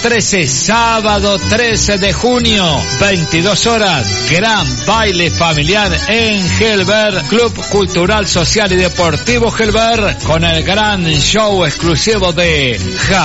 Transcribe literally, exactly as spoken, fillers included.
trece, sábado trece de junio, veintidós horas, gran baile familiar en Gelber, Club Cultural, Social y Deportivo Gelber, con el gran show exclusivo de Ja.